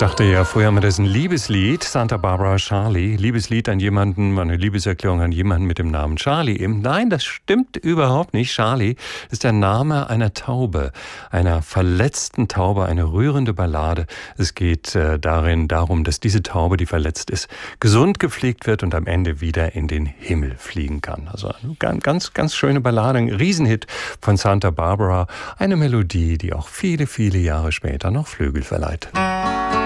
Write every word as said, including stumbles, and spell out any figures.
dachte ja früher immer, das ist ein Liebeslied, Santa Barbara Charlie. Liebeslied an jemanden, eine Liebeserklärung an jemanden mit dem Namen Charlie eben. Nein, das stimmt überhaupt nicht. Charlie ist der Name einer Taube, einer verletzten Taube, eine rührende Ballade. Es geht äh, darin darum, dass diese Taube, die verletzt ist, gesund gepflegt wird und am Ende wieder in den Himmel fliegen kann. Also eine ganz, ganz schöne Ballade, ein Riesenhit von Santa Barbara. Eine Melodie, die auch viele, viele Jahre später noch Flügel verleiht.